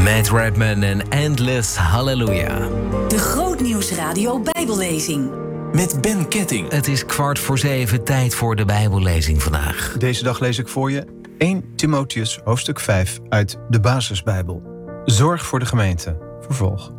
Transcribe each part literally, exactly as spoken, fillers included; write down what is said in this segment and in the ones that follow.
Matt Redman en Endless Hallelujah. De Grootnieuwsradio Bijbellezing. Met Ben Ketting. Het is kwart voor zeven, tijd voor de Bijbellezing vandaag. Deze dag lees ik voor je Eerste Timotheus hoofdstuk vijf uit de Basisbijbel. Zorg voor de gemeente. Vervolg.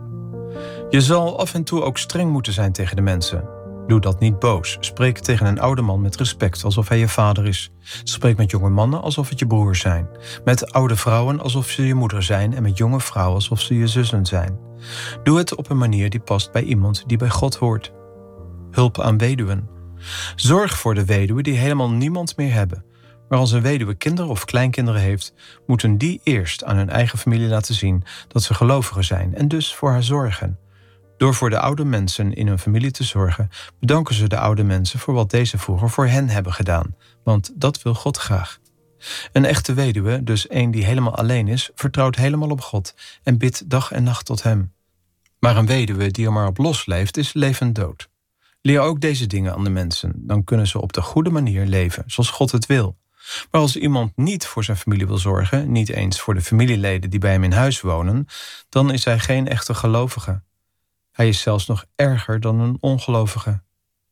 Je zal af en toe ook streng moeten zijn tegen de mensen. Doe dat niet boos. Spreek tegen een oude man met respect, alsof hij je vader is. Spreek met jonge mannen alsof het je broers zijn. Met oude vrouwen alsof ze je moeder zijn. En met jonge vrouwen alsof ze je zussen zijn. Doe het op een manier die past bij iemand die bij God hoort. Hulp aan weduwen. Zorg voor de weduwen die helemaal niemand meer hebben. Maar als een weduwe kinderen of kleinkinderen heeft, moeten die eerst aan hun eigen familie laten zien dat ze gelovigen zijn en dus voor haar zorgen. Door voor de oude mensen in hun familie te zorgen, bedanken ze de oude mensen voor wat deze vroeger voor hen hebben gedaan. Want dat wil God graag. Een echte weduwe, dus één die helemaal alleen is, vertrouwt helemaal op God en bidt dag en nacht tot hem. Maar een weduwe die er maar op los leeft, is levend dood. Leer ook deze dingen aan de mensen, dan kunnen ze op de goede manier leven, zoals God het wil. Maar als iemand niet voor zijn familie wil zorgen, niet eens voor de familieleden die bij hem in huis wonen, dan is hij geen echte gelovige. Hij is zelfs nog erger dan een ongelovige.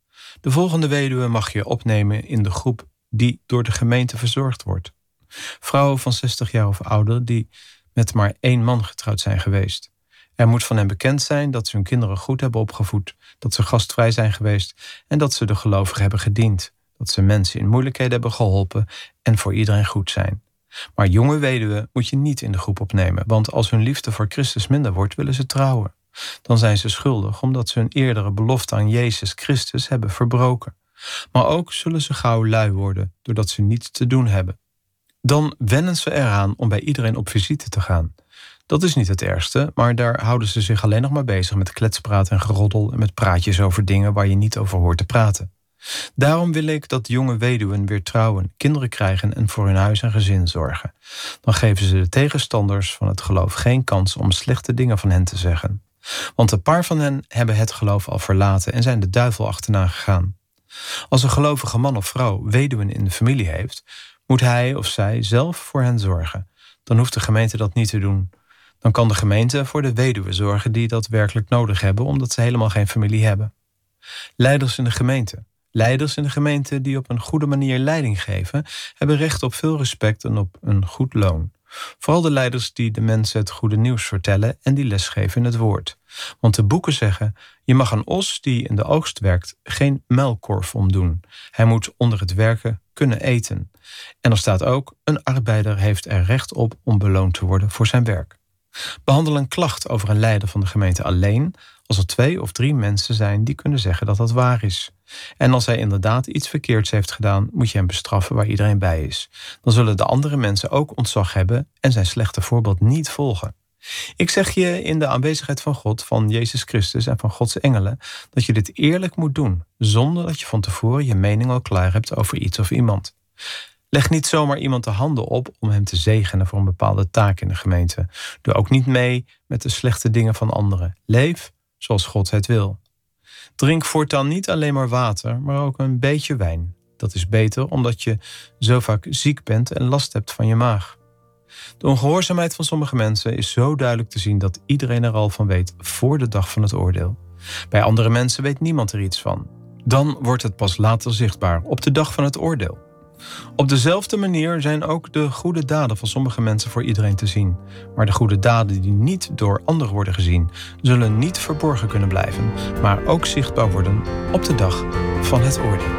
De volgende weduwe mag je opnemen in de groep die door de gemeente verzorgd wordt. Vrouwen van zestig jaar of ouder die met maar één man getrouwd zijn geweest. Er moet van hen bekend zijn dat ze hun kinderen goed hebben opgevoed, dat ze gastvrij zijn geweest en dat ze de gelovigen hebben gediend, dat ze mensen in moeilijkheden hebben geholpen en voor iedereen goed zijn. Maar jonge weduwen moet je niet in de groep opnemen, want als hun liefde voor Christus minder wordt, willen ze trouwen. Dan zijn ze schuldig omdat ze hun eerdere belofte aan Jezus Christus hebben verbroken. Maar ook zullen ze gauw lui worden, doordat ze niets te doen hebben. Dan wennen ze eraan om bij iedereen op visite te gaan. Dat is niet het ergste, maar daar houden ze zich alleen nog maar bezig met kletspraat en geroddel en met praatjes over dingen waar je niet over hoort te praten. Daarom wil ik dat jonge weduwen weer trouwen, kinderen krijgen en voor hun huis en gezin zorgen. Dan geven ze de tegenstanders van het geloof geen kans om slechte dingen van hen te zeggen. Want een paar van hen hebben het geloof al verlaten en zijn de duivel achterna gegaan. Als een gelovige man of vrouw weduwen in de familie heeft, moet hij of zij zelf voor hen zorgen. Dan hoeft de gemeente dat niet te doen. Dan kan de gemeente voor de weduwen zorgen die dat werkelijk nodig hebben, omdat ze helemaal geen familie hebben. Leiders in de gemeente. Leiders in de gemeente die op een goede manier leiding geven, hebben recht op veel respect en op een goed loon. Vooral de leiders die de mensen het goede nieuws vertellen en die lesgeven in het woord. Want de boeken zeggen, je mag een os die in de oogst werkt geen muilkorf omdoen. Hij moet onder het werken kunnen eten. En er staat ook, een arbeider heeft er recht op om beloond te worden voor zijn werk. Behandel een klacht over een leider van de gemeente alleen als er twee of drie mensen zijn die kunnen zeggen dat dat waar is. En als hij inderdaad iets verkeerds heeft gedaan, moet je hem bestraffen waar iedereen bij is. Dan zullen de andere mensen ook ontzag hebben en zijn slechte voorbeeld niet volgen. Ik zeg je in de aanwezigheid van God, van Jezus Christus en van Gods engelen, dat je dit eerlijk moet doen, zonder dat je van tevoren je mening al klaar hebt over iets of iemand. Leg niet zomaar iemand de handen op om hem te zegenen voor een bepaalde taak in de gemeente. Doe ook niet mee met de slechte dingen van anderen. Leef zoals God het wil. Drink voortaan niet alleen maar water, maar ook een beetje wijn. Dat is beter omdat je zo vaak ziek bent en last hebt van je maag. De ongehoorzaamheid van sommige mensen is zo duidelijk te zien dat iedereen er al van weet voor de dag van het oordeel. Bij andere mensen weet niemand er iets van. Dan wordt het pas later zichtbaar, op de dag van het oordeel. Op dezelfde manier zijn ook de goede daden van sommige mensen voor iedereen te zien. Maar de goede daden die niet door anderen worden gezien, zullen niet verborgen kunnen blijven, maar ook zichtbaar worden op de dag van het oordeel.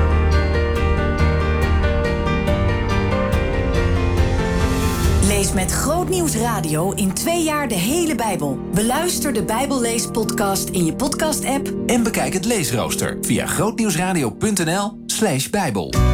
Lees met Grootnieuws Radio in twee jaar de hele Bijbel. Beluister de Bijbelleespodcast in je podcast-app En bekijk het leesrooster via grootnieuwsradio punt n l slash bijbel.